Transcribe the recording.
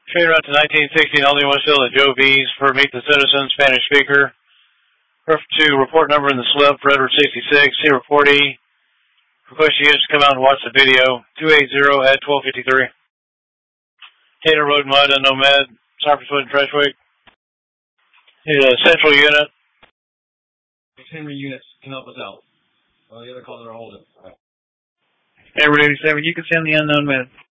Train route to 1916, Aldine Westfield at Joe B's for Meet the Citizen, Spanish speaker. To report number in the slip for Edward 66, C reportee. Request units to come out and watch the video. 280 at 1253. Tater Road Mud, unknown med. Cypresswood and Freshwick. Need a central unit. Henry units can help us out. Well, the other calls are holding. Edward 87, you can send the unknown med.